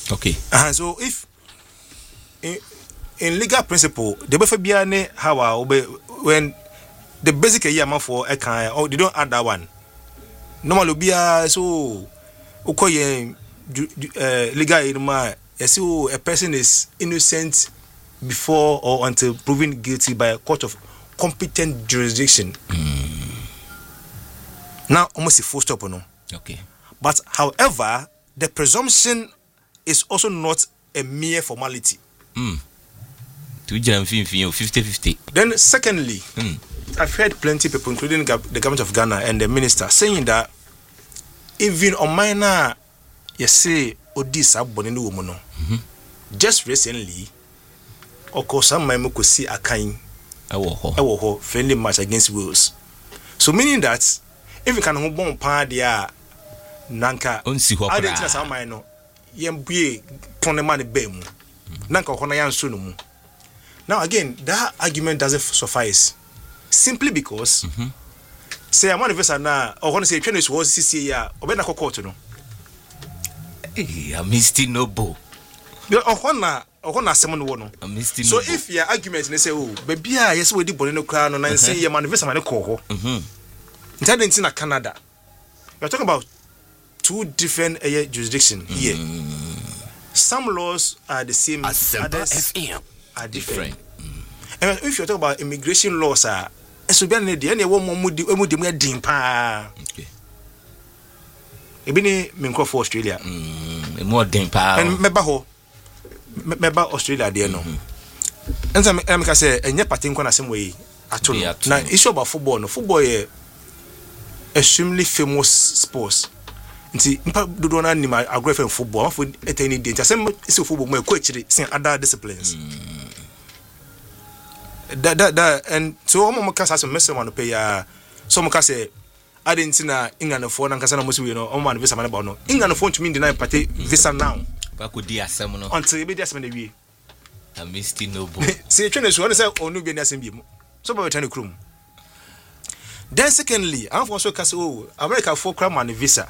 Okay. So if in legal principle, the befa biane how when the basic year for a kind, or they don't add that one. Normally be so ukoye legal in so a person is innocent before or until proven guilty by a court of competent jurisdiction. Now almost a full stop no. Okay. But however, the presumption is also not a mere formality. 50-50. Then secondly, I've heard plenty people, including the government of Ghana and the minister, saying that even on minor, you say, Odisa Boninu Womono. Just recently, of course, some men could see a kind of friendly match against Wales. So meaning that if you can hold on padia Nanka, I didn't tell some minor, Yambie Tonemani Bemu, Nanka Honayan Sunumu. Now again, that argument doesn't suffice. Simply because say I'm one of us now, or want to say Chinese was CCA or Benako Court, no. I missed Nobo. So if your argument they say, oh, baby, yes, we did Bonino Crown and say your manifest man coho. Intelligence in Canada. You're talking about two different jurisdictions here. Some laws are the same, others are different. And if you're talking about immigration laws, so be any one more dimpa. Okay. Ebini minko for Australia. More dimpa. And meba Australia there no. And some I say enye party nko na same way at all. Now issue about football no. Football is extremely famous sports. Nti mpa dodo na ni ma agree football for etani dey. Some issue football mo ko actually sin other disciplines. That and so omo kasa some message man pay so mo kasa adentina England for na kasa na mo si we no omo man visa man ba no England for to me deny party visa now ba ko di asem no until be di asem na wie I missed Nobo say twene so say onu bi na asem bi mu so ba return krum. Then secondly am for so kasa oh America for crime man visa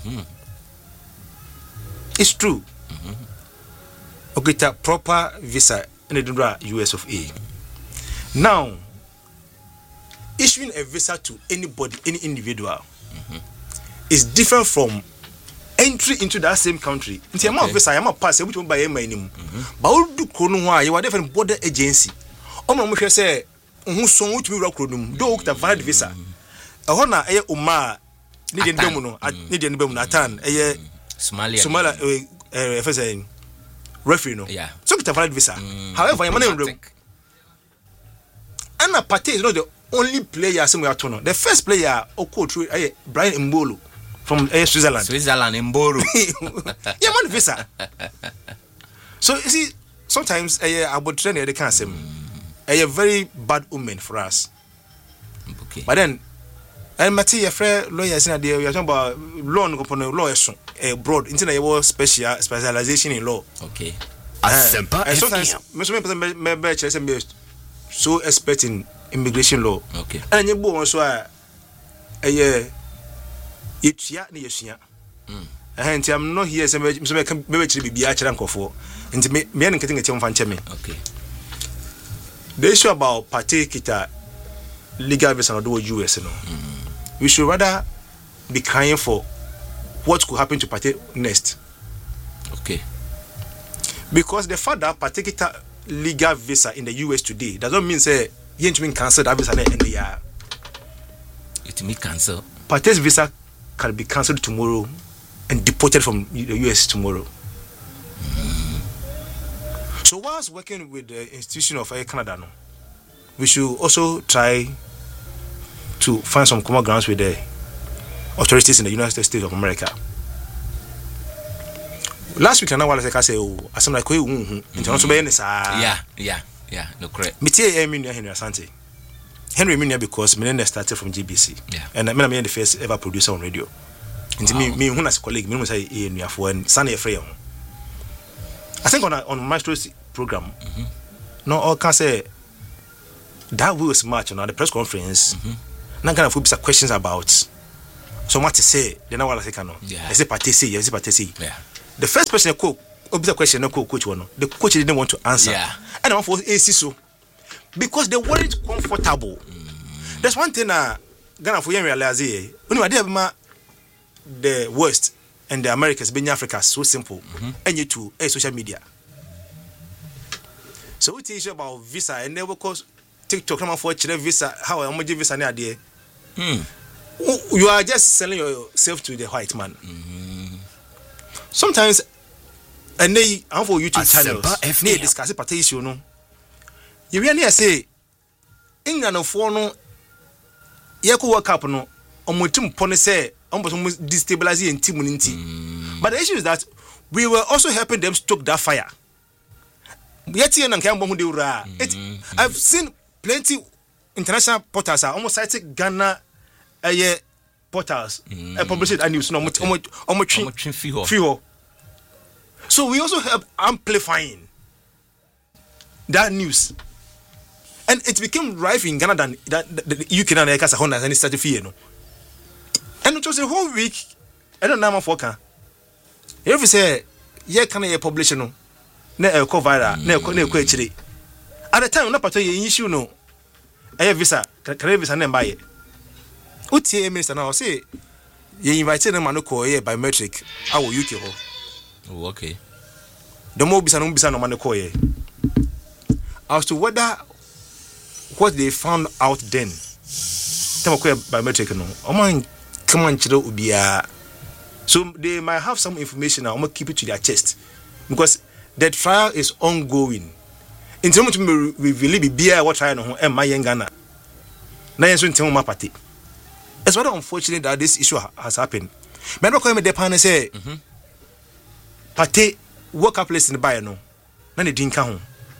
it's true okay ta proper visa in the US of A. Now, issuing a visa to anybody, any individual, is different from entry into that same country. Into amount of visa, I am a pass, which will buy a minimum. But all do Konuwa, you are different border agency. Omo Musha say, who so much we rock Rodum, do the valid visa. A honor, a Uma, Nidian Domuno, Nidian Bomnatan, a Somalia, referee, no. Yeah. So it's a valid visa. However, I'm not. And a party is not the only player somewhere to know. The first player occurred through Brian Mbolo from Switzerland. Mbolo. Yeah, one visa. So you see, sometimes I would train the cancer. A very bad omen for us. Okay. But then, and Matty, a fair lawyer, we are talking about law component lawyers abroad. Internal specialization in law. Okay. And sometimes, most so expert in immigration law. Okay. And you go on so it's and I'm not here so maybe be a channel for and me getting a team fan me. Okay. The issue about particular legal visa do US no. We should rather be crying for what could happen to party next. Okay. Because the fact that particular legal visa in the US today doesn't mean say you ain't been cancelled that visa in the year. It may cancel. Party's visa can be cancelled tomorrow and deported from the US tomorrow. So whilst working with the institution of Air Canada, no, we should also try to find some common grounds with the authorities in the United States of America. Last week, I know what I say. Oh, I said like, yeah, no correct. Me tell Henry Asante. Henry Minia because me started from GBC. Yeah, and I'm the first ever producer on radio. And me, who as a colleague, me say in your phone, Sunny Freya. I think on Maestro's program, no, all can say that was much on the press conference. Not kind of some questions about so what to say. Then I want to say, no, I say party say, yes, party say. Yeah. The first person I quote obisa question no coach one. The coach didn't want to answer. Yeah. And I'm for AC so because they weren't comfortable. There's one thing Ghana for you realize here. When you are the West and the Americas, being Africa, so simple. And you too, social media. So we teach you about visa and then because TikTok come for visa, how I'm going to visa near there. You are just selling yourself to the white man. Sometimes, and they have for YouTube channels, they discuss a issue. No, you really say England of no, you could work up no, on my team pony say, almost destabilizing team. But the issue is that we were also helping them stoke that fire. I've seen plenty international portals are almost citing Ghana portals published and news no so we also help amplifying that news and it became rife in Ghana than the UK and America and it started fear no and it was a whole week I don't know my forecast if you say can I publish no na eko viral na eko echire at the time na pato ye issue no aye visa kare visa na mbaye utie minister na say ye invite na man ko ye biometric awo UK ho oh okay the mo bisa no man ko ye as to whether what they found out then tell ko biometric no o man come on chire obia so they might have some information now I'm keep it to their chest because the trial is ongoing. In terms of we really be beer what trial no and my Ghana. Na yenso ntemu ma party. It's rather unfortunate that this issue has happened. Me no call me the panel say party work up place in the buy no. Na ne din ka ho.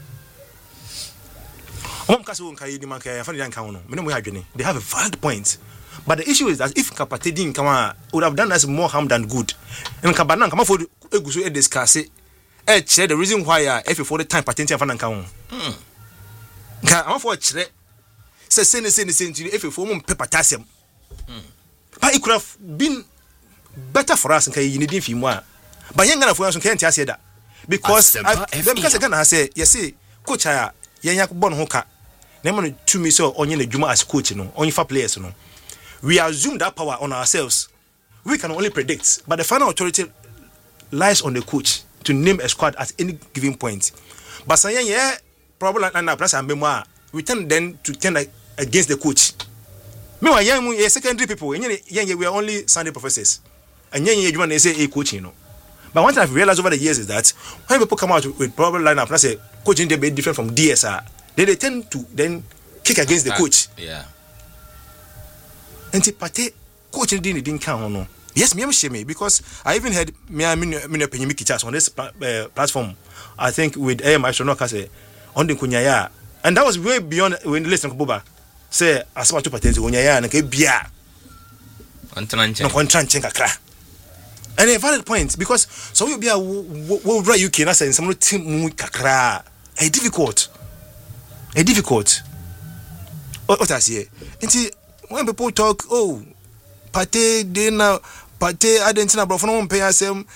Kase won kai di man kai fa din ka ho no. Me no mo hadwene. They have a valid point. But the issue is that if Kapate din kama would have done us more harm than good. And Kabana kama for eguso e discuss the reason why if you for the time patent and fan kan am for say if you for paper tasem but it could have been better for us nkan you need fi mu a but yen Ghana for us nkan tia that because because Ghana say you see coach a yen yak bon ho ka na man to me so onye na dwuma as coach no onye fa players no we assume that power on ourselves. We can only predict, but the final authority lies on the coach to name a squad at any given point. But saying problem and plus and memoir, we tend then to turn against the coach. Meanwhile, young secondary people, we are only Sunday professors, and young man they say a coach, you know. But one thing I've realized over the years is that when people come out with problem lineup, and say coaching they be different from DSR, they tend to then kick against the coach. Yeah. And the party coaching didn't count no. Yes, me shame because I even heard me Kichas on this platform. I think with AMI Shonokase on the Kunyaya, and that was way beyond when the listen Kuba say as much to patents Kunyaya and Bia on Tranchen Kakra. And a valid point because so you be a right UK and say some team Kakra a difficult. What I say? And when people talk, oh, Pate dinner, Pate Adentina Brofon pay us and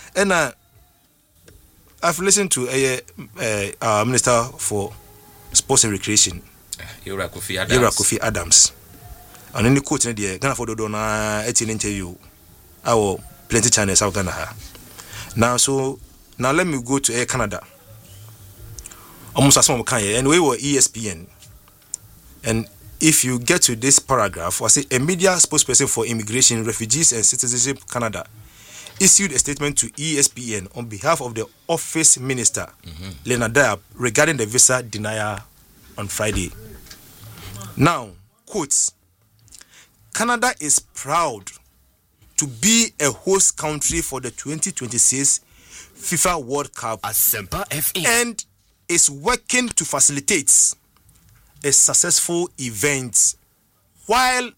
I've listened to a Minister for Sports and Recreation, Yura Kofi Adams. And in the quote in the Ghana for the Dona 18 interview, our plenty channels South Ghana. Now let me go to Air Canada. Almost as one kind, and we were ESPN. And if you get to this paragraph, I say a media spokesperson for Immigration, Refugees and Citizenship Canada issued a statement to ESPN on behalf of the Office Minister, Leonard Diab, regarding the visa denial on Friday. Now, quotes, Canada is proud to be a host country for the 2026 FIFA World Cup and is working to facilitate a successful event while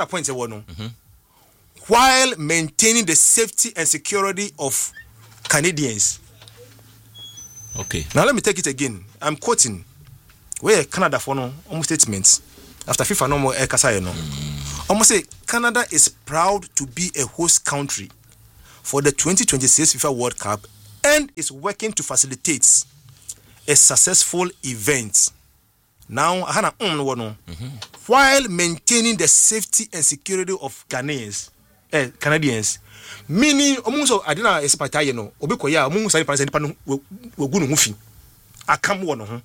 while maintaining the safety and security of Canadians. Okay. Now let me take it again. I'm quoting where Canada for no almost statements after FIFA no more Kasa no. Almost say Canada is proud to be a host country for the 2026 FIFA World Cup and is working to facilitate a successful event. Now, while maintaining the safety and security of Canadians, meaning also I didn't expect Obikoya, among some person, Wagunu I come one.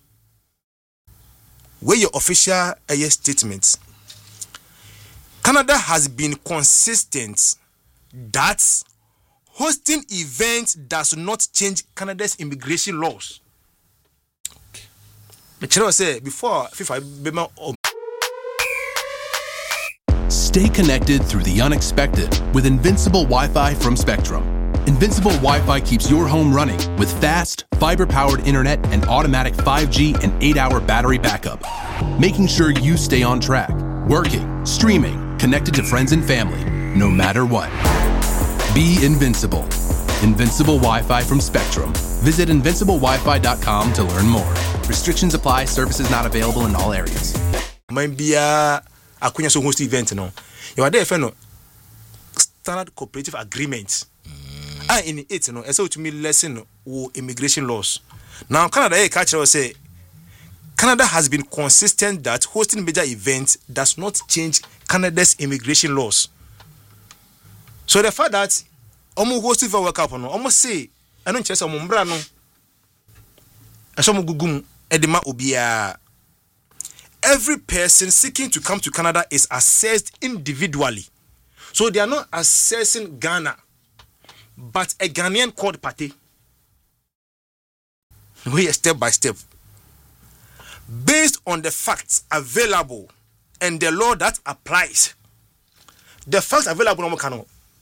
Where your official statements. Canada has been consistent that hosting events does not change Canada's immigration laws. Okay. Before FIFA. Stay connected through the unexpected with Invincible Wi-Fi from Spectrum. Invincible Wi-Fi keeps your home running with fast, fiber-powered internet and automatic 5G and 8-hour battery backup, making sure you stay on track, working, streaming, connected to friends and family, no matter what. Be invincible. Invincible Wi-Fi from Spectrum. Visit invinciblewifi.com to learn more. Restrictions apply. Services not available in all areas. Mambia akunya so host event no. You are there for no standard cooperative agreement. In it no, so to me lesson wo immigration laws. Now Canada culture say Canada has been consistent that hosting major events does not change Canada's immigration laws. So the fact that omo hosting for World Cup no, almost say I don't chese omo mbra no. Asomo gugum edema obia. Every person seeking to come to Canada is assessed individually. So they are not assessing Ghana, but a Ghanaian called party. We are step by step. Based on the facts available and the law that applies. The facts available no do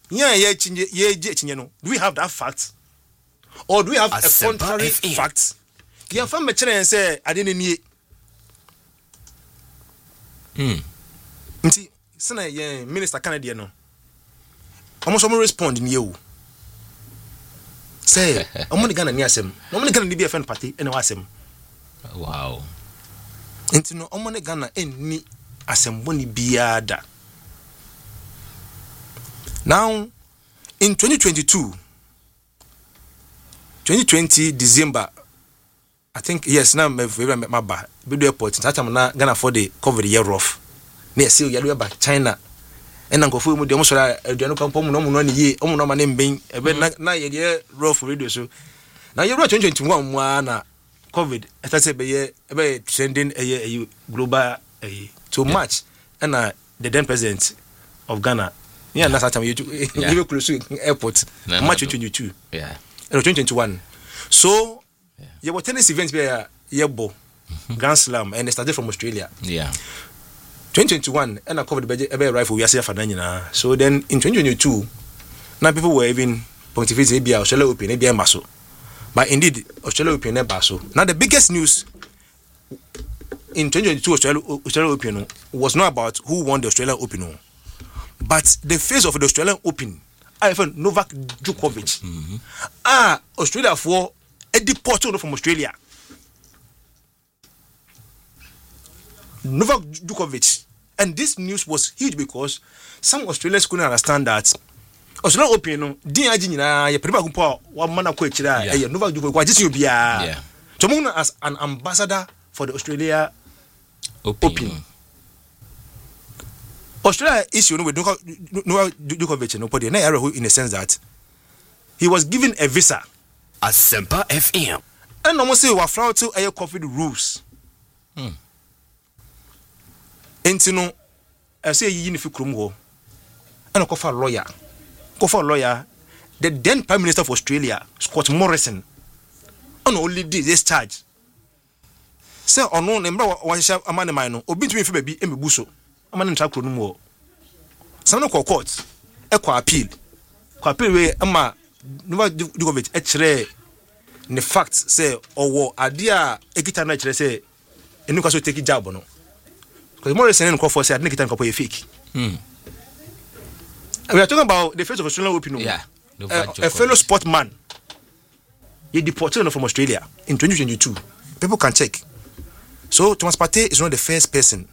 we have that fact? Or do we have a contrary fact? You from me say I didn't need. Nti sena ye minister Canadian no. Almost respond in you. Say, I'm Ghana ni asem. I'm Ghana ni BFN party ene wasem. Wow. Nti no I'm Ghana eni asem boni biada. Now in 2020 December, I think yes now my ba video airport that time na Ghana for the cover the year rough. Ne see you ba China. And Uncle Fu, the Mosra, Adriano Campom, no money ye, no man named Bing, a bit na ye rough radio so. Now you're 2021 one COVID, as I said, be sending a global too much. And the then president of Ghana, yeah, that's time you close airport, March 2022, yeah, 2021. So, you were tennis events where Yebo, Grand Slam, and they started from Australia. Yeah. 2021 and I covered the rifle we are for so then in 2022 now people were even pontificating maybe Australia Open maybe Maso, but indeed Australia Open never so. Now the biggest news in 2022 Australia Open was not about who won the Australian Open, but the face of the Australian Open. I found Novak Djokovic. Australia for a deported from Australia. Novak Djokovic. And this news was huge because some Australians couldn't understand that Australian Open no din aginyina ya prima kumpo wa mana ko ekira Novak Djokovic wa jisi obia to as an ambassador for the Australia Open. Australia issue with Novak Djokovic no podi na area in the sense that he was given a visa as Semper FM and almost say we flout to air COVID rules. Entino, I say you in Fikrum and a coffee lawyer. The then Prime Minister of Australia, Scott Morrison, and only did this charge. Say, or no, number one shall a man of mine, or between baby and Busso, a man in Tracro. Some court, equa appeal. Quapil, Ama Novak Djokovic, H. The facts say, or war, a dear Ekita say, and Newcastle take it job. Because Morrison and Crawford said, "Nick, a fake." We are talking about the face of Australian Open. Yeah, a fellow sportman. He deported from Australia in 2022. People can check. So Thomas Partey is not the first person.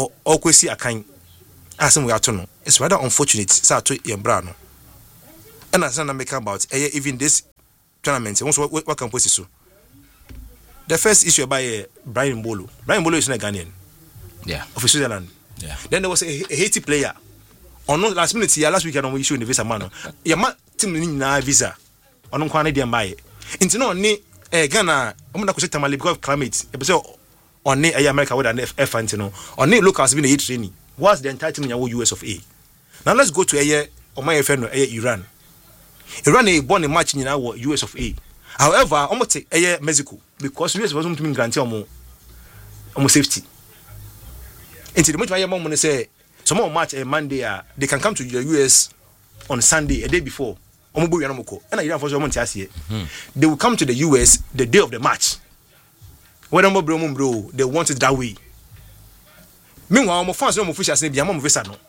Always see a kind. As we are to know, it's rather unfortunate. Sa to Yembrano. and as I make about even this tournament, what can post so. The first issue by Brian Mbolo. Brian Mbolo is not Ghanaian. Yeah. Of Switzerland. Yeah. Then there was a Haiti player. On last minute here, last week I don't issue in the visa man. Yeah, my team na visa. On kwane dia mbaye. Inti no ni Ghana, I'm not Tamale because of climate. Ebi on ni America with an F no. On ni locals been a training. What's the entitlement in US of A? Now let's go to on my friend Iran. Iran is born a match in US of A. However, I'm going to take Mexico because US wasn't to guarantee almost safety. Until the much my mom say some more match a Monday, they can come to the US on Sunday, a day before. And I for someone they will come to the US the day of the match. When I'm bro, they want it that way. Meanwhile, my fans no officials say be visa no.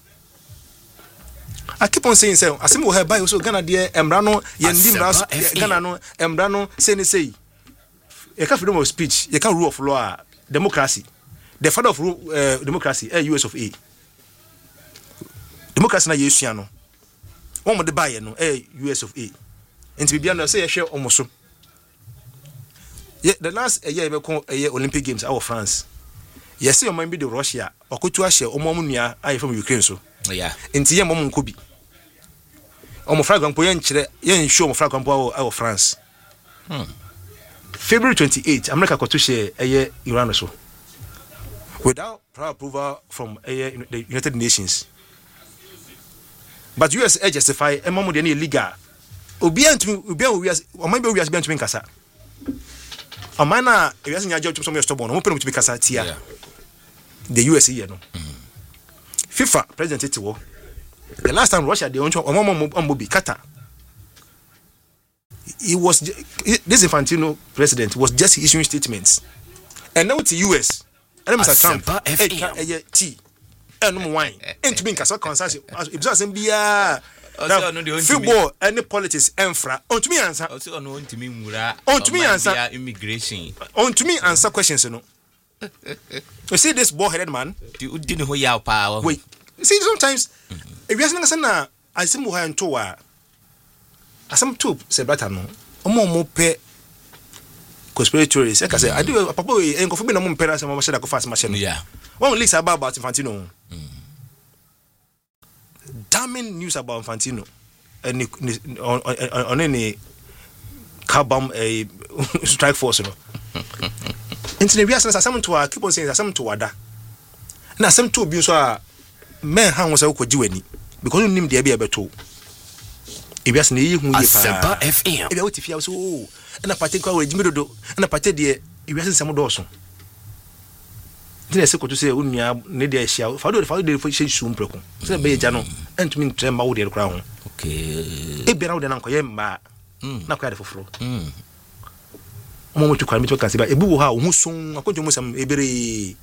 I keep on saying so. I say we have buy also Ghana there embrano yendi Ghana no embrano say. You can't freedom of speech, you can't rule of law, democracy. The father of democracy, US of A. Democracy na yesu no. One of the buy no, US of A. And to be honest, say share almost so. Yeah, the last year Olympic Games out of France. Yes, you might be the Russia or could to share Omomunia I from Ukraine so. Yeah. Into Yamon Kobi. Omofragan Poyen yen show Omofragan out of France. February 28, America got to share Iran so. Without prior approval from the United Nations. But US justify a moment any legal. Obian to or maybe we are going to be Kasa. A man, if you are job to some stubborn, open to be Kasa Tia. The US here no. FIFA President Itiwo. The last time Russia they own Mobi Qatar. This Infantino president was just issuing statements. And now it's the US. And Mr. Trump tea and wine. And to be Kasa consensus. If that's NBA football and politics infra. On to me answer. On to me mura. On to me answer immigration. On to me answer questions no. You see this bald-headed man? You didn't know your power. Wait. You see, sometimes if you're saying I see more and two as some two say better no. More pay conspirators. Like I say, I do a papa and go for me no more pay some machine go fast machine. Yeah. One leaks about Infantino. Damning news about Infantino and on any car bomb a strike force no. Into the reason some to keep on saying some to wada. Na some to be so men han was akwaji because you nim the be beto. E be asan yi hu yi pa. FM. E be what fia so na party kwa we jimidodo na party de e be asan sam do so. Dine se ko to say onua ne de ahia fa do de she sum preko. Se be ja no entumi ntrem ba wo de kra ho. Okay. E be na wo de na nkoye mba. Na kwa de foforo. Mo to kwa mi to kan se ba ebu wo ha wo sun akonjo mo sam ebere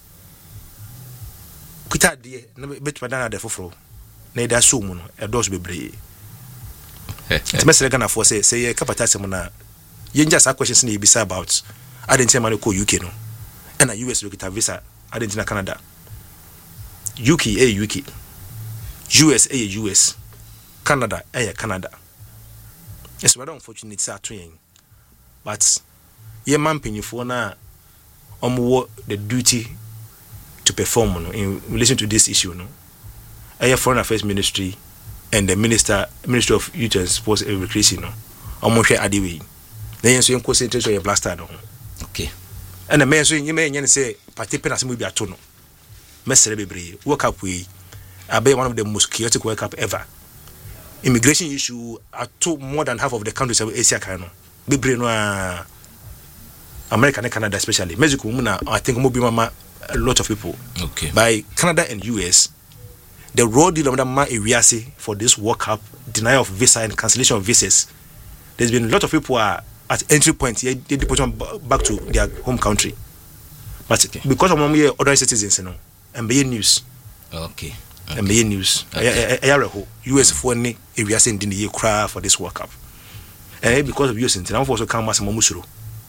kuta de na betu dana de foforo na ida so mu no e dos bebre it mesere Ghana for say ye kapata na ye nja sa questions na ebisa about identity man ko UK no and US look at visa identity na Canada UK US US Canada Canada. It's rather unfortunate sa to yen but ye man penyifo na the duty to perform in relation to this issue no. Foreign Affairs Ministry and the Ministry of Youth and Sports and Recreation no. Share adiwe. Then so concentrate on your blaster no. Okay. And the men so you may say party penas will be at no. Mesere bebre. Work up we are one of the most chaotic World Cup ever. Immigration issue at more than half of the countries of Asia kind no. Bebre no America and Canada especially. Mexico I think will be a lot of people. Okay. By Canada and US, the raw deal of the Iriasi for this World Cup, denial of visa and cancellation of visas. There's been a lot of people are at entry point. They deport them back to their home country. But because of other citizens, and be news. Okay. And be news. US for any Iriasi in the cry for this World Cup. And because of US, and also come as Momusuro.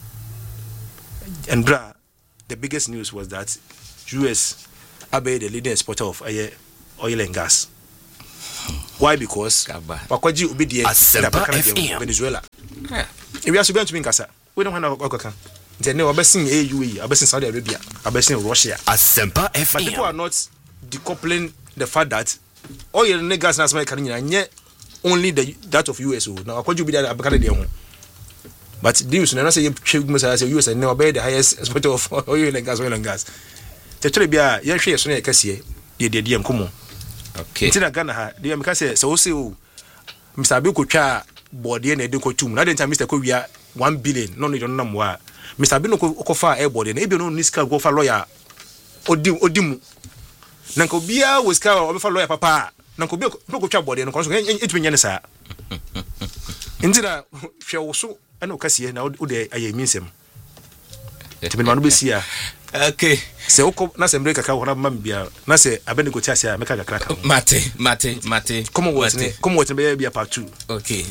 And the biggest news was that US are the leading exporter of oil and gas. Why? Because Wakwaji Ubidi Venezuela. If you are going to Minkasa, we don't have Okaka. They know abassing AUE, abassing Saudi Arabia, abassing Russia. Asempa FM. But people are not decoupling the fact that all your niggas as my career and yet only that of USO. Now, Wakwaji Ubidi Abakadi. But this is say you US and obey the highest export of oil and gas. The Trebia, young shares on a cassia, ye did yam come. Okay. Tina Ghana, the Amicase, so Mr. Bukucha, body and a duco tomb. Not in time, Mr. Kovia, 1 billion, no need on number. Mr. Bino Kofa airboard and Ebino Niska go for lawyer Odim. Nankobia was cover for lawyer papa. Nankobia no coach body and consequence it when Yanasa. Intina, she also, I know Cassia now, I mean him. To be one be here. Okay. So, Nasa America, Mambia, Nasa Abenico Tassia, make a crack. Mate. Come on, be a part 2. Okay.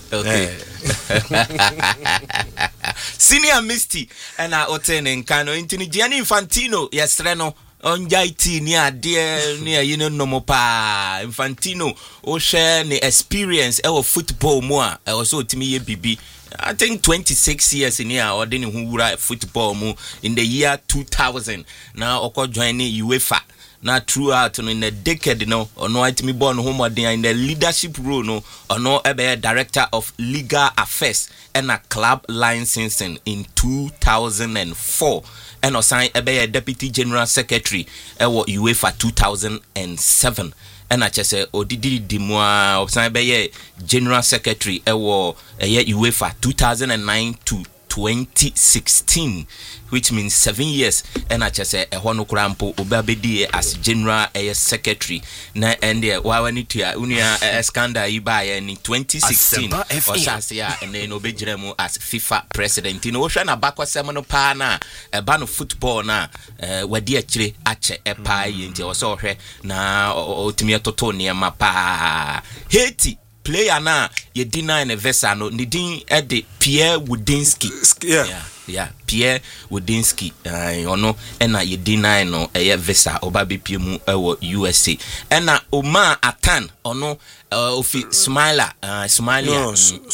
Senior Misty, and I obtain Cano into Gianni Infantino, Yastreno, on Jaiti near no mopa, Infantino, or share the experience of football more, also to me, BB. I think 26 years in here, or didn't who write football more in the year 2000. Now, Oko joining UEFA. Now, throughout in a decade, or no, it me born home in the leadership role, or no, a director of legal affairs and a club licensing in 2004. And also, a deputy general secretary at UEFA 2007. And I just say, Odidi Dimwa, Obsanbe, General Secretary, UEFA 2009 to 2016, which means 7 years. And I just say, Hono Krampo, Obabedi as General Secretary. Na and the Wawanitia, Unia Scanda Iba in 2016, or Sasia, and then Obejremo as FIFA president. In Ocean Abaqua Semino Pana, a ban of football na, where dear Chile, Ache, a pie, and also her na Otimia Totonia Mapa Haiti. Player na ye deny in a vesano nidin ede Pierre Wodinski. Yeah, Pierre Wodinski. Ono ena ye deny no eye vesa obabe piemu ewo USA. Ena Omar Atan ono ofi Smiler Somalia.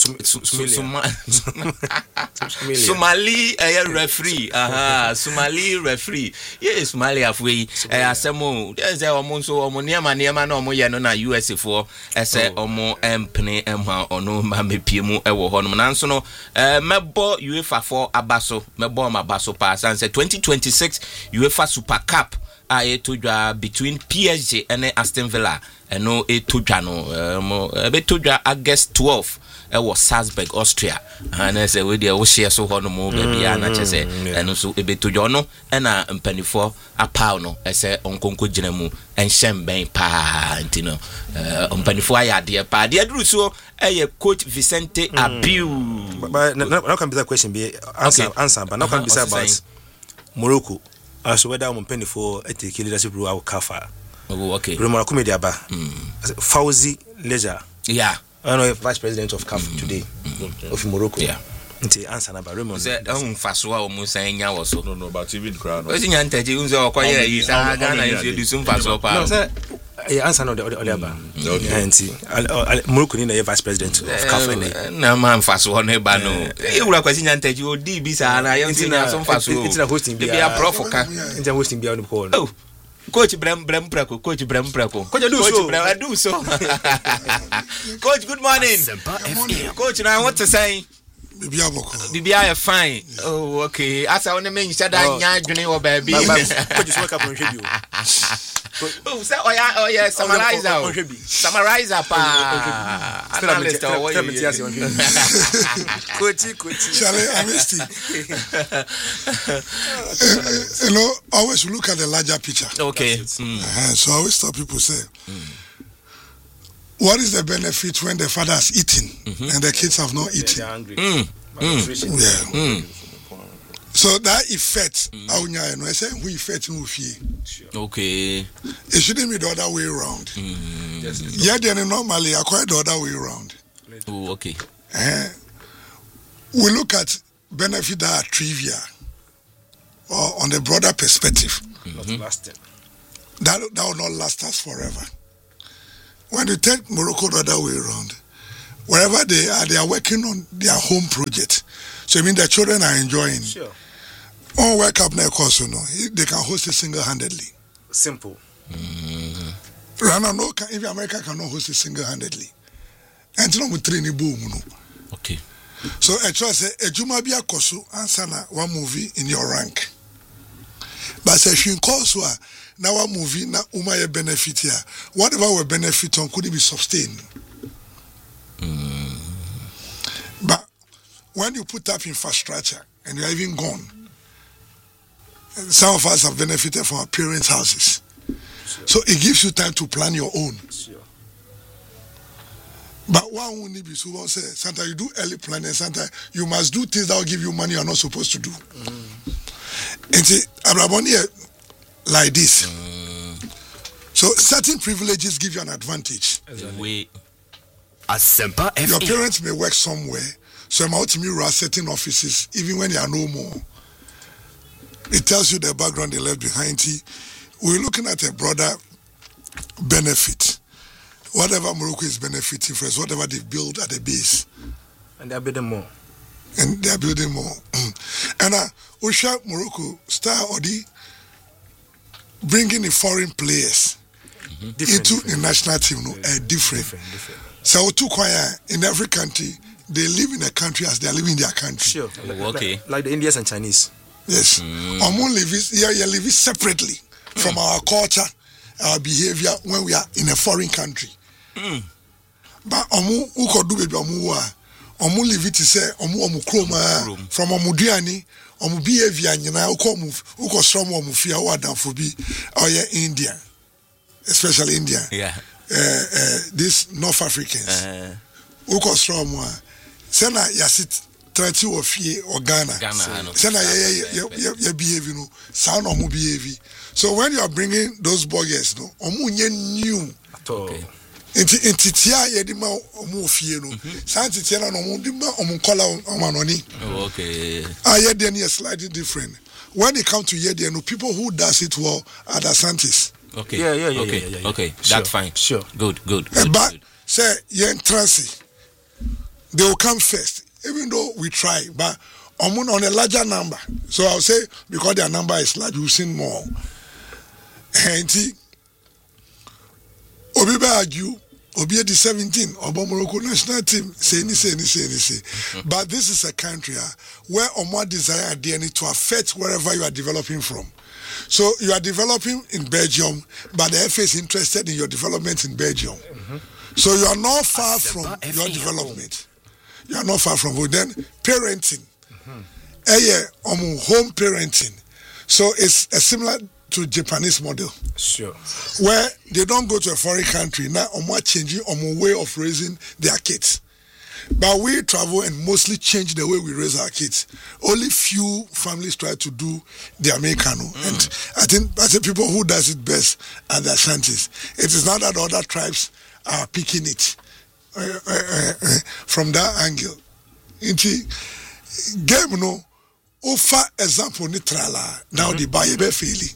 Somali referee. Somali referee. Yes, Somalia afwe asemo there's a omonso omoniama niama na omoye no na USA for ese omo empene emha ono ma mepiemu ewo ho no nanso no mebo UEFA for abaso mebo ma baso pass and say 2026 UEFA Super Cup a between PSG and Aston Villa and no etudwa no betudwa August 12 was Salzburg, Austria, and I say we dey share so hono mo baby na chese and so ebetudwa no and a mpanifo apa no I say onkonko gina mu and shemben pa ntino mpanifo ayade pa de aduru so coach Vicente Abiu. But now can be that question be answer but now can be about Morocco. So whether I'm penny for a leadership role our Kafa. Oh, okay. Remember Comedia Ba Fauzi Leisure. Yeah. I know vice president of CAF today of Morocco. Yeah. Nti answer na ba Raymond. Say fasoa o musa enya woso. No, but even crown. Wezi nyantaje unze okwaya yi sa Ghana introduce fasoa pa. No, say answer no the other ba. Nti Morocco ni na vice president of CAF na man fasoa no ba no. E wura kwasi nyantaje o di bi sa na ye nti na so fasoa. Nti na hosting bi a prof ka. Nti hosting bi on the call. Oh. Coach Brem Prako. Coach do so. Coach, good morning. Coach, now what to say? Bibia fine. Oh, okay. As I want to mention that nyadwene or baby. Coach just wake up on you. Oh, say oh yeah, summarize pa. Analyst or what you. Coach. Charlie Amnesty. Always look at the larger picture. Okay. So I always tell people say, what is the benefit when the father has eaten and the kids have not eaten? They're hungry. Yeah. So that effect, I say who effect no fear. Okay. It shouldn't be the other way around. Yeah, then normally I quite the other way around. Oh, okay. We look at benefit that are trivial or on the broader perspective. Not lasting. That will not last us forever. when you take Morocco the other way around, wherever they are working on their home project. So I mean the children are enjoying. Sure. On World Cup now, course, they can host it single-handedly. Simple. Rana no can if America cannot host it single-handedly. And you know we train boom. Okay. So I trust a Juma Bia Kosu answer one movie in your rank. But say she calls now one movie na umaya benefit here. Whatever we benefit on could it be sustained. But when you put up infrastructure and you're even gone, some of us have benefited from our parents' houses. Sure. So it gives you time to plan your own. Sure. But one will need be so say sometimes you do early planning, sometimes you must do things that will give you money you're not supposed to do. And see, Abraboni like this. So certain privileges give you an advantage. Your parents may work somewhere, so I'm out to me run certain offices, even when they are no more. It tells you the background they left behind. We're looking at a broader benefit. Whatever Morocco is benefiting from, whatever they build at the base. And they're building more. And they're building more. And Usha Morocco start already bringing the foreign players into the national team, different. So in every country, they live in a country as they are living in their country. Sure. Okay. Like the Indians and Chinese. Yes. You live it from our culture, our behavior when we are in a foreign country. But who could do baby live it to say kroma from omuduani behavior nyina who ko strong omufia wadan for be India, especially India. Yeah. These North Africans who ko strong say na yasit 30 of ye or Ghana. Say na ya behave sound omu behave. So when you are bringing those boys omu new Okay. Intitia yedima omu fie no santitia na omu dima omu kola omanoni. Okay. Yedeni is slightly different. When it comes to yedeni, people who does it well are the Santis. Okay. Yeah. Okay. Sure. That's fine. Sure. Good. But say yen transi, they will come first. Even though we try, but on a larger number. So I'll say because their number is large, we've seen more. And Obi argue, Obi the 17, Oba Morocco national team, say. But this is a country where Omar desire DNA to affect wherever you are developing from. So you are developing in Belgium, but the FA is interested in your development in Belgium. So you are not far from your development. You are not far from it. Then parenting, home parenting. So it's a similar to Japanese model. Sure. Where they don't go to a foreign country now. Changing way of raising their kids. But we travel and mostly change the way we raise our kids. Only few families try to do the Americano. And I think people who does it best are the Ashantis. It is not that other tribes are picking it from that angle. Game no offer example nitrala now the buy be feeling.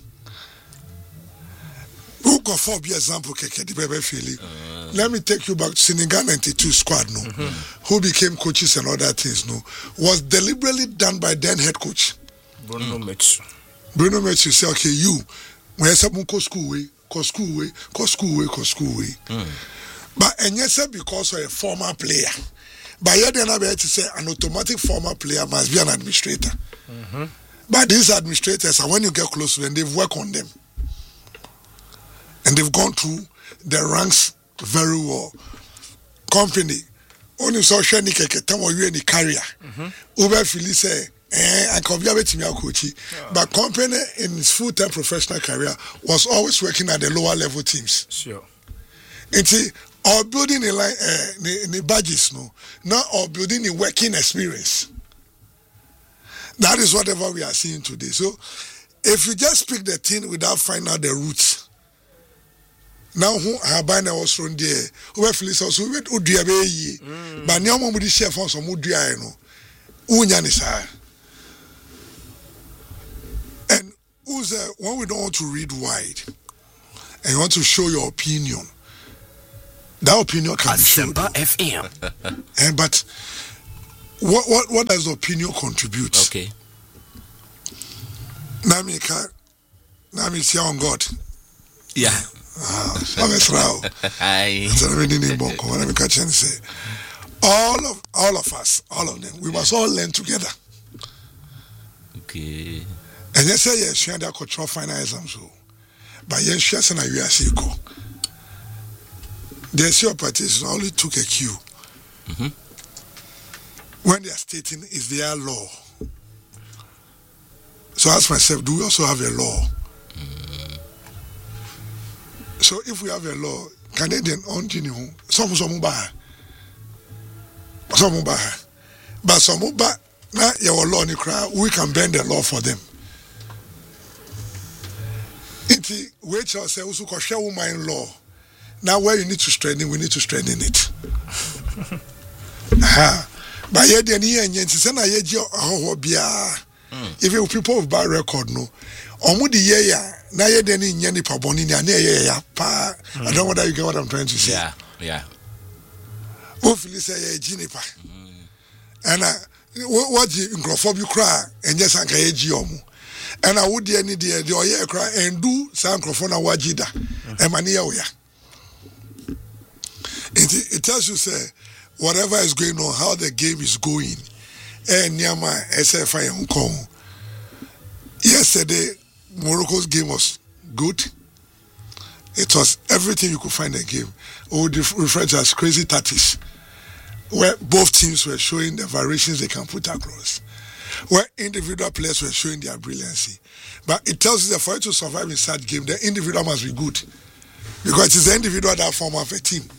Who go for be example keke the be feeling. Let me take you back to Senegal 92 squad who became coaches and other things was deliberately done by then head coach Bruno Metsu. Bruno Metsu say okay you when you go school way. But and yes, because of a former player. But yet they're not able to say an automatic former player must be an administrator. But these administrators, when you get close to them, they've worked on them. And they've gone through the ranks very well. Company, only so share ni keke tamo you any career. Uber Philly say, I can be able to be a coach. But company in his full-time professional career was always working at the lower level teams. Sure. And or building a line, the badges, not or building a working experience. That is whatever we are seeing today. So, if you just pick the thing without finding out the roots, now who Habana was from there, who have Phyllis also went Udiabe, but now one with the chef on some Udiano, Unyanisa. And when we don't want to read wide and you want to show your opinion, That opinion can be shown. FM. But what does the opinion contribute? Okay. Nami see on God. Yeah. I'm a throw. All of us, all of them, we must all learn together. Okay. And you say yes, share that control final exams. But yes, share and you are sick. The SEO parties only took a cue. When they are stating is their law. So I ask myself, do we also have a law? So if we have a law, Canadian continue some buy. But some buy now your law ni cry, we can bend the law for them. Iti we shall say also share woman law. Now where you need to strengthen, we need to strengthen it. But yet the near and yet send a year even people with bad record no. Omudi yeah. Now you didn't any paboni na pa. I don't know whether you get what I'm trying to say. Yeah. Hopefully say jinipa. And what the incrophobia cry and just anka omu. And I would any dear the oye cry and do some microphone wajida. Emania oya. It tells you say whatever is going on, how the game is going. And Nyama SFI Hong Kong. Yesterday Morocco's game was good. It was everything you could find in the game. We would refer to as crazy tactics, where both teams were showing the variations they can put across, where individual players were showing their brilliancy. But it tells you that for you to survive in such game, the individual must be good, because it is the individual that form of a team.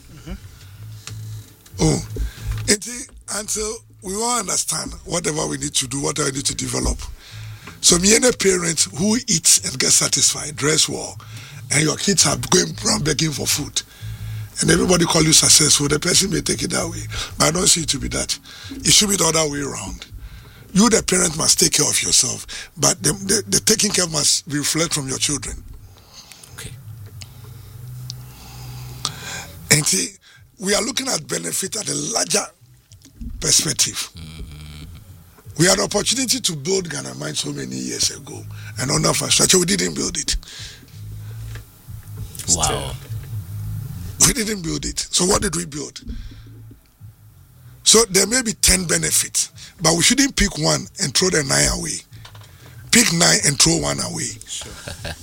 Until we all understand whatever we need to do, whatever we need to develop. So me and a parent who eats and gets satisfied, dress well, and your kids are going around begging for food, and everybody call you successful, the person may take it that way. But I don't see it to be that. It should be the other way around. You, the parent, must take care of yourself, but the taking care must reflect from your children. Okay. And see, we are looking at benefit at a larger perspective. We had the opportunity to build Ghana Mine so many years ago, and on infrastructure, we didn't build it. Wow. We didn't build it. So what did we build? So there may be 10 benefits, but we shouldn't pick one and throw the 9 away. Pick 9 and throw 1 away. Sure.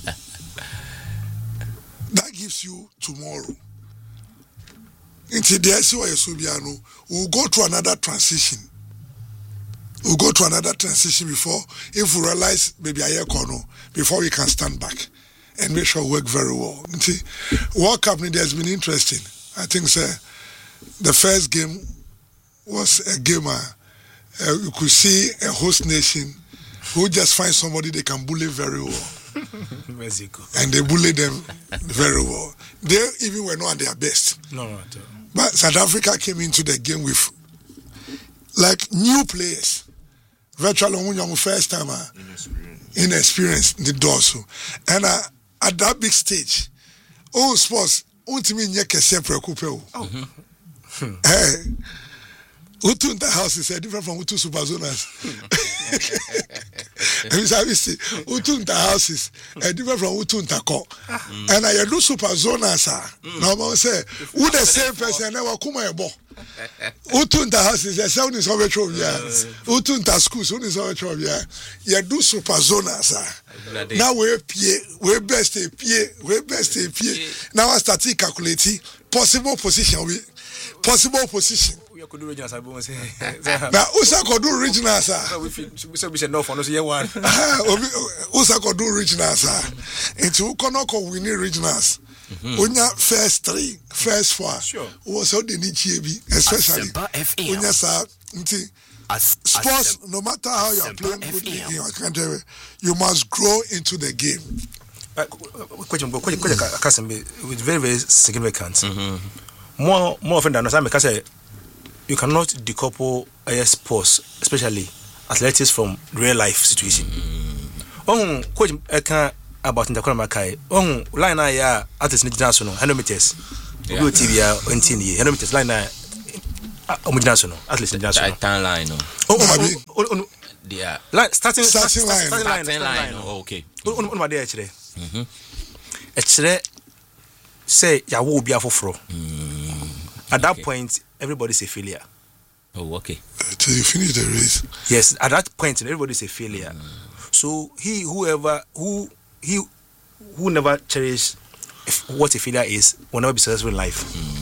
That gives you tomorrow. Until we'll go through another transition. We'll go to another transition before, if we realize maybe a year corner, before we can stand back and make sure we work very well. See, World Cup has been interesting. I think the first game was a game you could see a host nation who just find somebody they can bully very well. Mexico. And they bully them very well. They even were not at their best. No, at all. But South Africa came into the game with like new players. Virtually first time inexperienced the dorsal. And at that big stage, all sports Utu in the house is different from Utu Super Zonas. Utu in the house is different from Utu in the co. And I do Super Zonas. Now I say, who the same person never come ebo. Utu in the house is the sound is over trouble. Utu in the schools, who is over trouble. You do Super Zonas. Now we best a pie. Now I start calculating possible position. Possible position. We could do regional. Now, Usa could do regional, sir. We said no for no year one. Usa could do regional, sir. Into Konoko, we need regionals. Unya first 3, first 4. Sure. Was how they need GB, especially. Unya, sir. Sports, no matter how you are playing good in your country, you must grow into the game. Question, with very, very significant. More often than not, because you cannot decouple sports, especially athletics, from real life situation. Coach, I can't about in the Makai. Line I athletes international 100 meters. Go TV until ye. And it's line national. At least national. Line. Oh, yeah. Like starting line. Okay. On my day actually. Actually, say ya will be a fofro. At that point, everybody's a failure. Oh, okay. Till you finish the race. Yes, at that point, everybody's a failure. So who never cherish what a failure is will never be successful in life.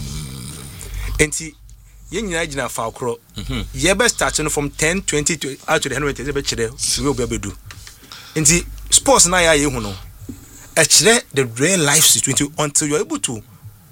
And see, young Nigerian Falcro, you best starting from 10, 20 to out to the 100, we will be able to do. And see, sports na you know, actually the real life situation until you're able to.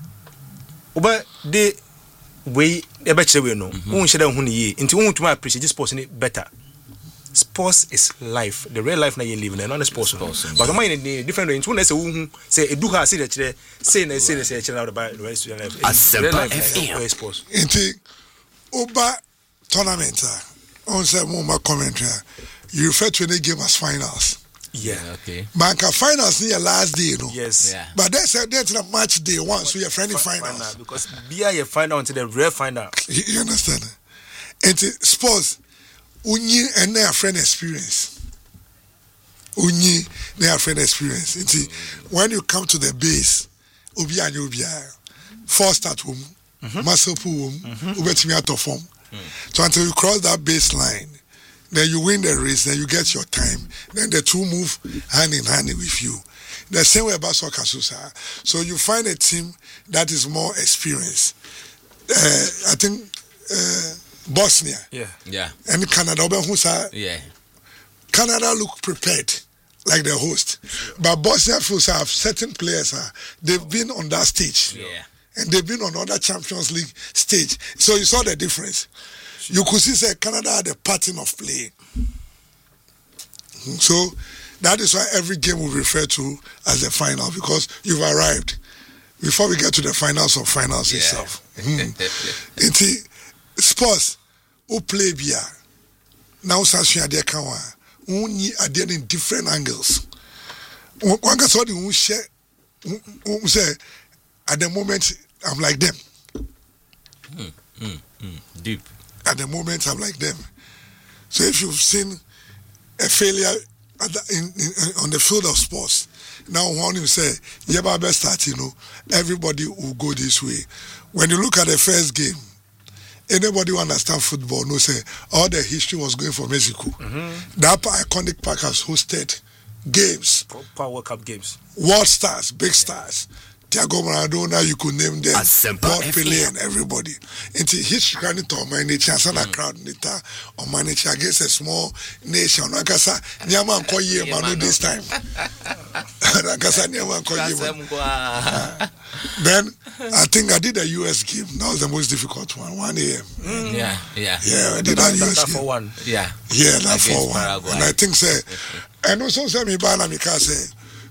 But the way the better we know, who should have honey into whom to appreciate this sports better. Sports is life. The real life na you live in, not the sports. But the mind in different ways. When they say do her say that say about the rest of your life. Real life sports. Into Oba tournament, on say more commentary. You refer to any game as finals. Yeah, okay. Banka finals near last day, you know. Yes. Yeah. But that's a match day one, so you're friendly finals. Because be a final until the real final. You understand? Into sports. Unyi and their friend experience. Unyi their friend experience. When you come to the base, Ubia and Ubia, first start womb, muscle pool womb, Ubetimi out of form. So until you cross that baseline, then you win the race, then you get your time, then the two move hand in hand with you. The same way about soccer, so you find a team that is more experienced. I think. Bosnia, yeah, and Canada, yeah. Canada look prepared like the host, but Bosnia feels have certain players. They've been on that stage, and they've been on other Champions League stage. So you saw the difference. You could see say Canada had a pattern of play. So that is why every game we refer to as the final, because you've arrived before we get to the finals of finals itself. Sports who play beer now sasha de kawa unyi ade in different angles. One can saw the share say at the moment I'm like them. Deep. At the moment I'm like them. So if you've seen a failure on the field of sports, now one you say yeah best start, everybody will go this way. When you look at the first game, anybody who understand football knows say all the history was going for Mexico. That iconic park has hosted games, proper World Cup games, world stars, big stars. Thiago Maradona, you could name them, Paul Pele and everybody. Into history can to manage and a crowd nita or manage against a small nation. Nakasa Nyaman Koye Manu this time. Nakasa Nyaman Koye. Then I think I did a US game. That was the most difficult one. 1 a.m. Yeah. I did that US game. For one. Yeah, that for one. Paraguay. And I think say, and also say me Bana Mika say,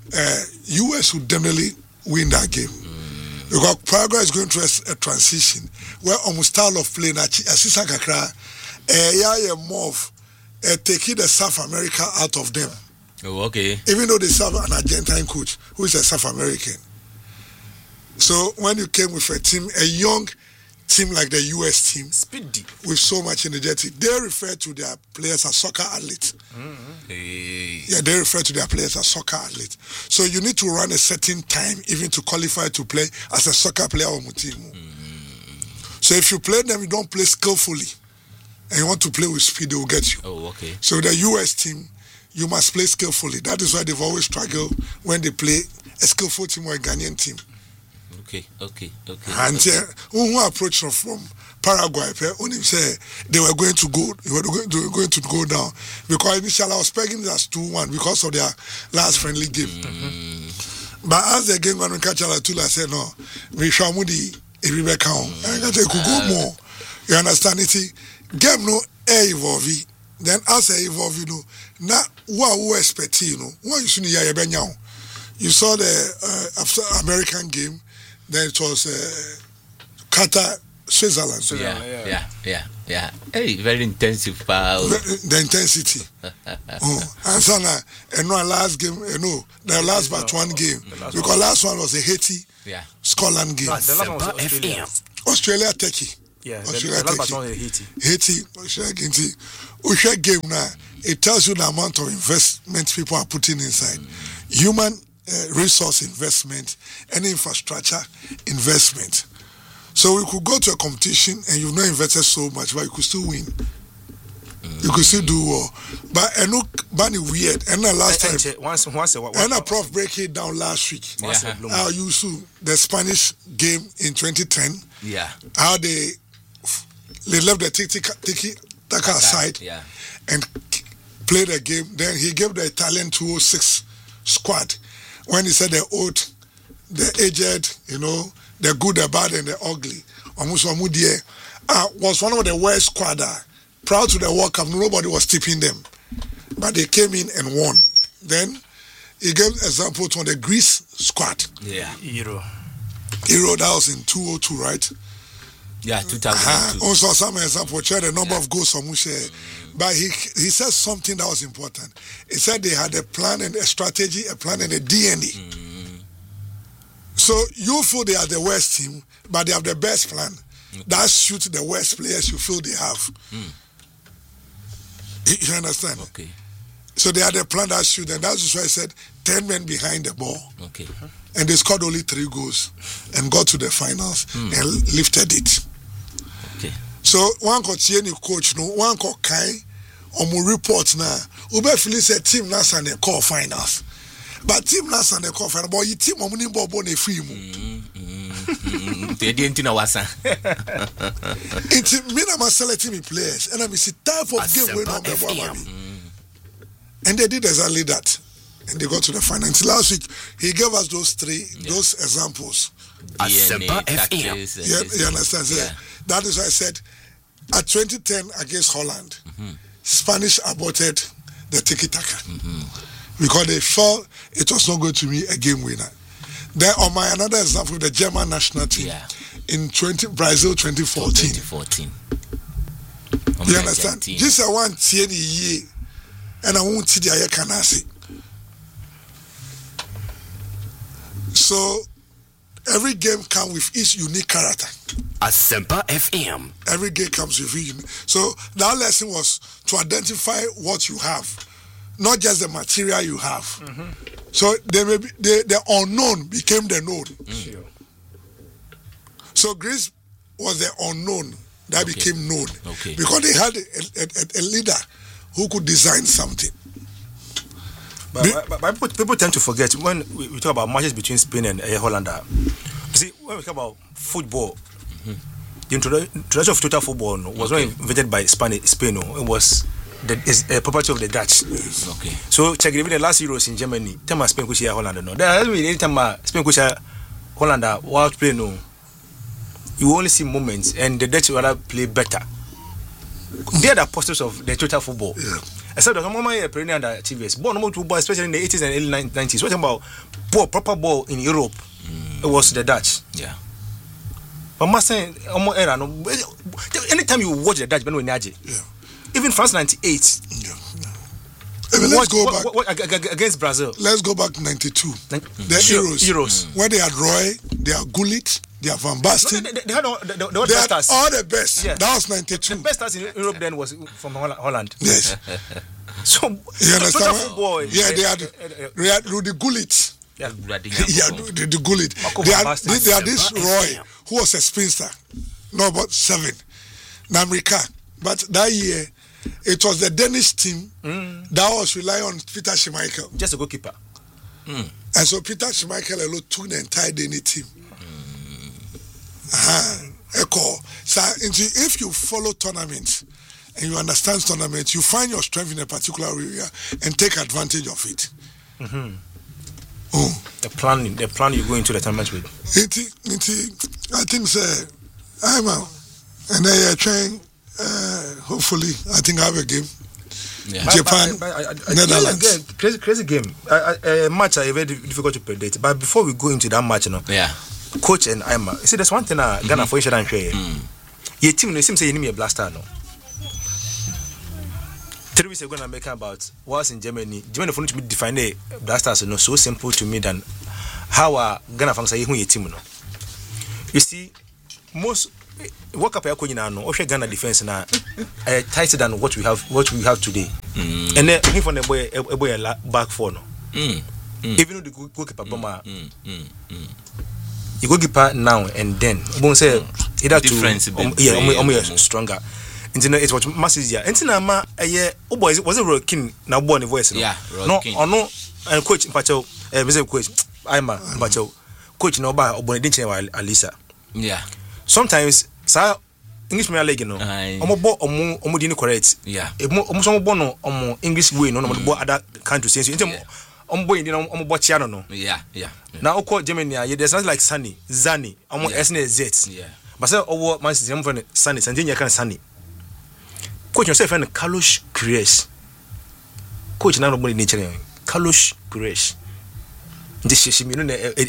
US would definitely win that game. Because Paraguay is going through a transition where almost style of play na assistant kakra more of taking the South America out of them. Oh, okay. Even though they serve an Argentine coach who is a South American. So when you came with a young team like the US team, speedy with so much energy, they refer to their players as soccer athletes. Yeah, they refer to their players as soccer athletes. So you need to run a certain time even to qualify to play as a soccer player or team. So if you play them, you don't play skillfully, and you want to play with speed, they will get you. Oh, okay. So the US team, you must play skillfully. That is why they've always struggled when they play a skillful team or a Ghanaian team. Okay. And who approached from Paraguay, say they were going to go down because initially I was pegging as 2-1 because of their last friendly game. But as the game went on catch I said no, we shall mudi Rebecca. I got to go more. You understand it? Game no evolve. Then as I evolve, now what expect what you saw the after American game. Then it was Qatar Switzerland. Yeah. Hey, very intensive. The intensity. And so now, last game, the last but one game. Because last one was a Haiti, Scotland game. The last one was Australia, Turkey. Yeah, Australia, the last Turkey. one was Haiti. Haiti, Australia game now. It tells you the amount of investment people are putting inside. Human resource investment and infrastructure investment. So we could go to a competition and you've not invested so much, but you could still win. You could still do well. But I know Bunny weird. And last time, and a prof break it down last week. How you saw the Spanish game in 2010. Yeah. How they left the tiki-taka aside and played the game. Then he gave the Italian 206 squad. When he said the old, the aged, the good, the bad, and the ugly. Was one of the worst squad. Proud to the World Cup, nobody was tipping them. But they came in and won. Then he gave example to the Greece squad. Yeah. Euro, that was in 2002, right? Yeah, 2002. Also, some example, the number of goals from Mushe. But he said something that was important. He said they had a plan and a strategy, a plan and a DNA. So you feel they are the worst team, but they have the best plan. That suits the worst players you feel they have. You understand? Okay. So they had a plan that suits, and that's why I said 10 men behind the ball. Okay. And they scored only 3 goals and got to the finals and lifted it. Okay. So one could see any coach, one could kai or more reports now. Ube Phillips said team Nasa and the call finals. But team Nasa and the call finals, but you team Omuni Bobo ne free mu. They didn't know what's It's me na selecting players, and I'm see type of game we don't have. And they did exactly that, and they got to the finals. Last week he gave us those examples. DNA, you understand? Yeah. That is why I said at 2010 against Holland, Spanish aborted the tiki-taka because they felt it was not going to be a game winner. Then on my another example, the German national team in Brazil 2014. You understand? This is one year, and I won't see the other canasi. So every game comes with its unique character. Asempa FM. Every game comes with its unique. So that lesson was to identify what you have, not just the material you have. So they may be, the unknown became the known. So Greece was the unknown that became known because they had a leader who could design something. But people tend to forget when we talk about matches between Spain and Holland. You see, when we talk about football, the introduction of total football was not invented by Spain. It was a property of the Dutch. Okay. So check even the last Euros in Germany. Time Spain could share Holland. No, there hasn't been any time Spain could share Holland while playing. No, you only see moments, and the Dutch rather play better. They are the apostles of the total football. Except that moment you're playing under TVS, ball number 2 ball, especially in the 80s and early 90s. Talking about proper ball in Europe, it was the Dutch. Yeah. But Master, anytime you watch the Dutch, even France 98. Let's go back against Brazil. Let's go back to 92. The Euros. Where they had Roy, they had Gullit, they had Van Basten. They had all the best. Yeah. That was 92. The best stars in Europe then was from Holland. Yes. So you understand? They had Rudy Gullit. The Gullit. They had this Roy, who was a spinster, no, about 7. Namrika. But that year, it was the Danish team that was relying on Peter Schmeichel. Just a goalkeeper. And so Peter Schmeichel alone took the entire Danish team. So if you follow tournaments and you understand tournaments, you find your strength in a particular area and take advantage of it. The plan you go into the tournament with. I think I'm out. And they are trying. Hopefully, I think I have a game. Yeah. Japan, Netherlands. Crazy game. A match are very difficult to predict. But before we go into that match, Coach and Ima, you see, there's one thing Ghana for you should share. Your team, it seems say you need a blaster, no. 3 weeks ago, I'm making about what's in Germany. Germany for to define a blasters, no, so simple to me than how Ghana fans say who your team, no. You see, most work up here, no, or Ghana defense now tighter than what we have today. And then him from the boy back four, no. Even though the goalkeeper bomber, you goalkeeper now and then, won't say either two, stronger. Internet it was massive year. Internet ma boy was a king now born a voice. No, or no, and coach Pacho, coach, I'm a Pacho, coach no bar or Bonadin Alisa. Yeah. Sometimes, sir, English me a leg, no, omodini correct. Yeah. Almost bono English way, no, other countries. Boy, you know, Bochiano, no. Yeah. Now, Germany, there's not like Sunny, Zani, almost SNZ. Yeah. But say, oh, my sister, friend, Sunny, Sanjay, can Sunny. Coach yourself and Kalush Kuresh. Coach now nobody nature. Kalush Kuresh. This is me,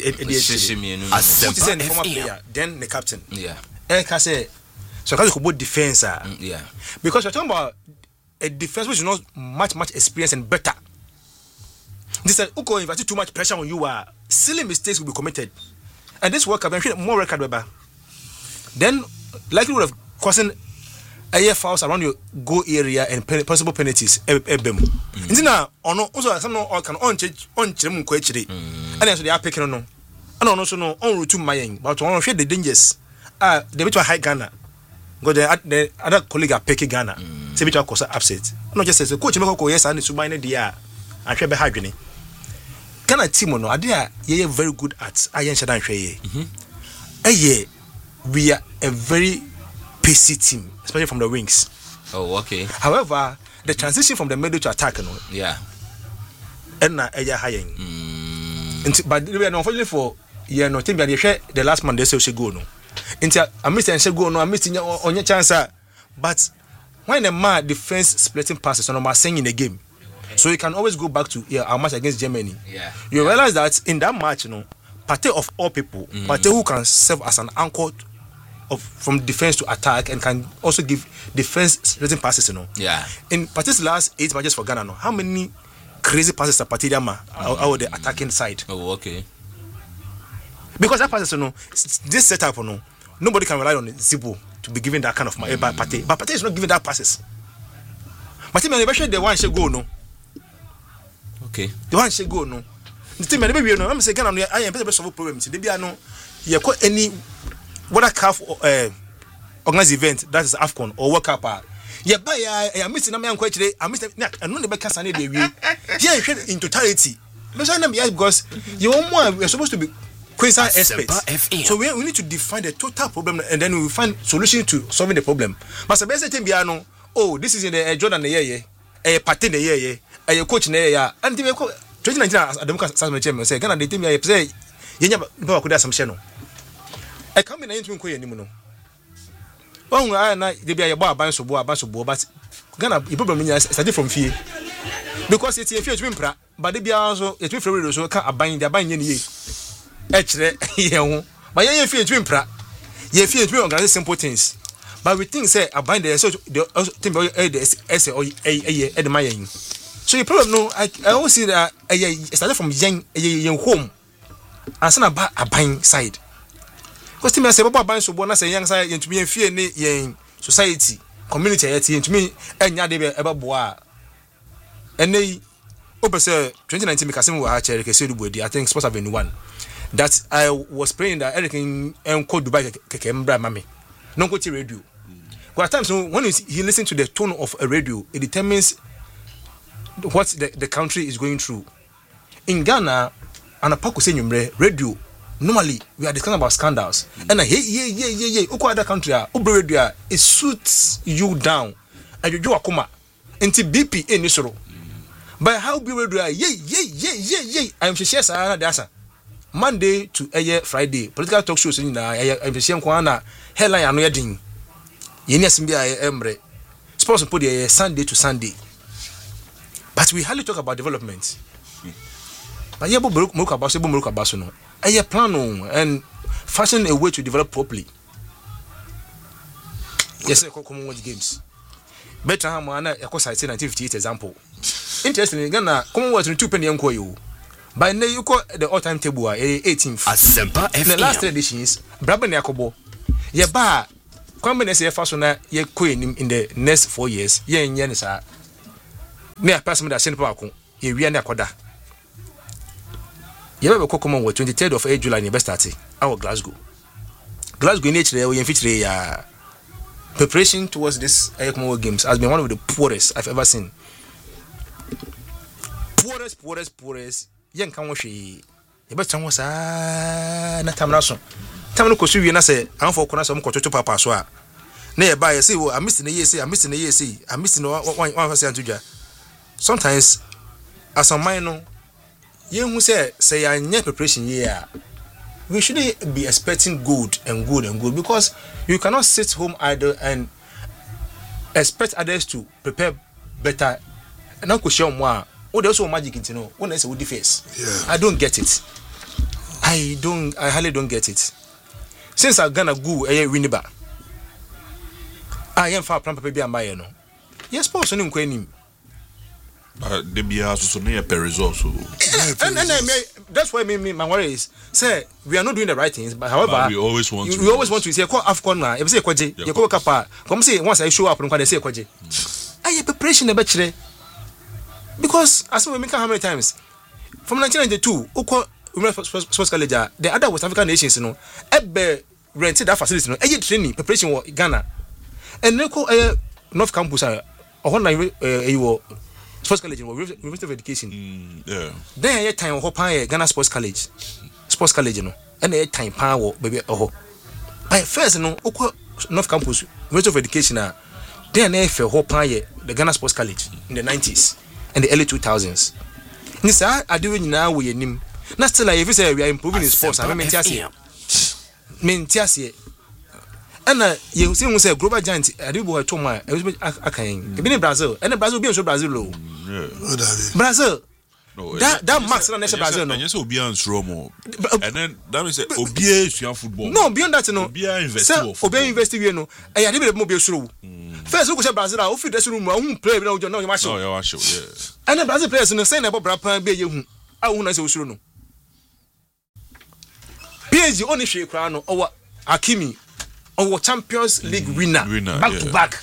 no, former player, then the captain. Yeah. I say, so because both defense, yeah. Because you're talking about a defense which is not much experience and better. This is Uko invited too much pressure on you. Silly mistakes will be committed, and this World Cup, I'm sure more record Weber. Then likely would have causing air fouls around your goal area and possible penalties. Now, also some no can on chim quechiri. And then so they are picking on. And also no on route to Mayang, but on share the dangers. They bet high Ghana. Go the other colleague are picking Ghana. Say bit cause upset. Not just as a coach make yes and to buy the year. And share behind me. Ghana team no are ye very good at iron shadan share. We are a very pacey team, especially from the wings. Oh, okay. However, the transition from the middle to attack, no, yeah, and high. But unfortunately for no team, the last man they say go no. Into I missed and go no, I missed on your chance. But when a man defense splitting passes on a saying in the game, so you can always go back to our match against Germany. Yeah, you realize that in that match, Partey of all people, Partey who can serve as an anchor from defense to attack and can also give defense rating passes, Yeah. In Partey's last 8 matches for Ghana, how many crazy passes are Partey Dama out the attacking side? Oh, okay. Because that passes, this setup, nobody can rely on Zibo to be given that kind of Partey. But Partey is not giving that passes. Partey, maybe the one should go, no. Okay. The one should go, no. The team, maybe you know, I'm saying Ghana, I am better solve problems. Maybe I know you have any. What a calf organized event that is AFCON or World Cup. Yeah, but I missed a man quite today. I missed I know the back Sunday. Yeah, in totality. Because you're supposed to be quasi experts. So we need to define the total problem and then we will find solution to solving the problem. But the best thing biano, oh, this is in the Jordan the year, a party the year, a coach in the year, and 2019 as a Democrat Samuel say, Ghana the team I say, you never could have some channel. I come in into Quay anymore. Oh, I they be a bar bands of but Ghana, the problem is started from fear because it's a fear to impra, but they be also a 2 February so can't bind their buying ye. Actually, but you fear to impra, you fear to organize simple things. But we think, say, I bind the so the at my end. So you probably know, I always see that I started from young home and son about a buying side. Because me say papa ban so bona say young side into me fear ne yen society community into me enya de be eboa ene opese 2019 me kasem we ha chere kese dubuadi I think Sports Avenue 1 that I was praying that everything enko Dubai keke mbra mame no go to radio. Because at times when you listen to the tone of a radio, it determines what the country is going through. In Ghana, and a pack say radio. Normally, we are discussing about scandals. And yeah. Uko other country, radio, it suits you down. And you do a coma. Until BP in Nisoro. But how be radio? Yeah. I'm sure Sahara Monday to Friday. Political talk shows in I'm sure Kwana. Hella ya no yading. Yenya simbia emre. Sports put Sunday to Sunday. But we hardly talk about development. But yeah, but no. Plan and fashion a way to develop properly. Yes, Commonwealth Games. Better Hamana, of course, I say 1958 example. Interestingly, Ghana, Commonwealth in 2 penny uncle you. By now, you call the all time table 18th. Asempa FM. The last editions, Brabant Yakobo. Ye ba, Kwame Nese Fasona, ye queen in the next 4 years. Ye in Yenisa. Near Passman that Saint Park, ye Riana Koda. Ye have a Commonwealth 23rd of July in University, our Glasgow. Glasgow in nature, we feature preparation towards this Commonwealth Games has been one of the poorest I've ever seen. Poorest. Young can wash ye. But some was na tamnaso. Tamno kosu wi na say amfo kona so mkototo papa so a. Na e ba ye say I missing the year say I missing one say antudwa. Sometimes as a minor ye hu say ya nya preparation here. We shouldn't be expecting good because you cannot sit home idle and expect others to prepare better. And now question more. Oh, there's so magic into know. When I say with the face, I don't get it. I hardly don't get it. Since I'm gonna go a winning back, I am far from baby and buy no. Yes, suppose on him. They be also near Paris also. And that's why my worry is say we are not doing the right things, but however we always want to say call Afcon na if say kwaje you call kapa come say once I show up no they say kwaje I preparation e be kire because as we make how many times from 1992 uko sports college the other West African nations no ebe rented that facility no training preparation for Ghana and no North Campus or na you Sports College, University of Education. Then, time of Ghana Sports College, no, and time power, baby. Oh, by first, no, North Campus, University of Education. Then, I fell the Ghana Sports College in the 90s and the early 2000s. This I do now with your name. Not still, if you say we are improving in sports, I mean, and you see, we say global giant. I do boy to my. I was in Brazil, and Brazil be also Brazil. Brazil. No, that max na nation Brazil no. Yes, Obia and Romo. And then that means Obia is your football. No, beyond that no. Obia invest we no. I dey be Obia show. First we go say Brazil, I fit this room, I play now you know you match. Oh, yeah, show. Yeah. And the Brazil players no say na Brapa be ye hu. I hu na say osuro no. PSG only share kra no or Hakimi. Our Champions League winner back to back.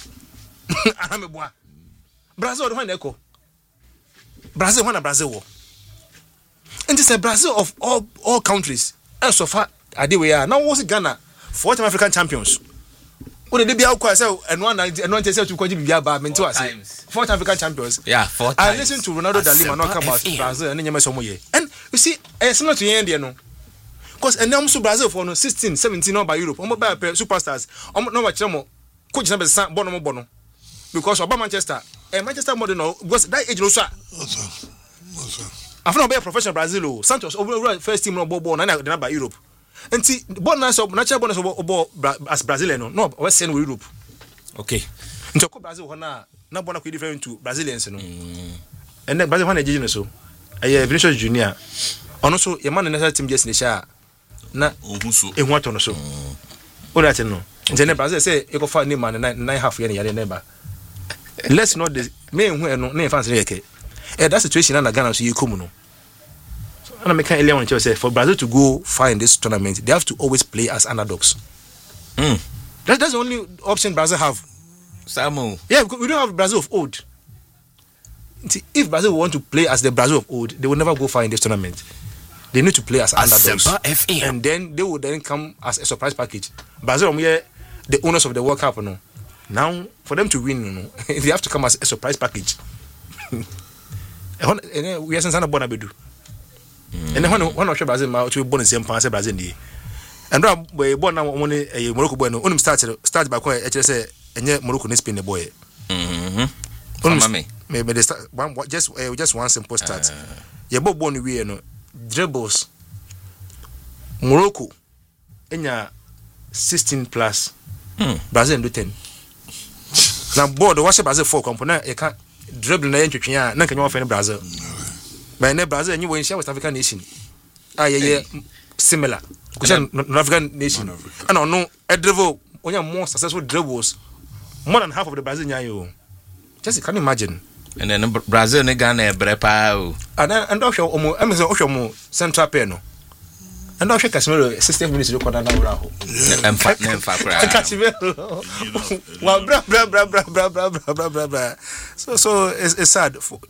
Brazil the one echo. Brazil one Brazil. And this is Brazil of all countries. And so far, we are now was Ghana 4 African champions. What did they be out and one say to Kwaji 4 African champions. Yeah, 4 times. I listened to Ronaldo da Lima talk about Brazil and then and you see, it's not to end no. Because and now Brazil for 16, 17 by Europe. By superstars. No much more. Coach number Bono. Because about Manchester and Manchester more no because that age no sir. I found be professional Brazil. Santos over first team no ball na by Europe. And see bonus of natural bonus as Brazilian no we send with Europe. Okay. Nto ko Brazil ho na bona ko different to Brazilians no. And then Brazil ho na ejiji so. Vinicius Junior. Ono so your man national team just share na ohuso ehu ato no so o that no nje Brazil say e go fa name man 9.5 year na neighbor let's not the me ehu no na fans yeke that situation na Ghana so yikom no so ana make earlier on say for Brazil to go far in this tournament they have to always play as underdogs. That's the only option Brazil have. Samu. Yeah, we don't have Brazil of old. If Brazil want to play as the Brazil of old, they will never go far in this tournament. They need to play as underdogs, and then they will then come as a surprise package. Brazil, the owners of the World Cup, no. Now, for them to win, they have to come as a surprise package. We are saying born abedu, and then one of Brazil, to born in same place Brazil, and we born now only a Morocco boy. No, start by quite say, and Morocco needs Spain the boy. Maybe they start just one simple start. You both born we no. Dribbles Morocco enya 16 plus Brazil do 10 na board watch Brazil 4 component you can dribble na ntwetwe na kan you offer Brazil but na Brazil anyi won share West African nation similar North African nation and no dribble onya more successful dribbles more than half of the Brazilian you. Just can you imagine? And then Brazil ne Ghana brepa. And also Omo Central Peno. And also Casemiro 60 minutes to corner now. Casemiro. Well, bra. So it's sad.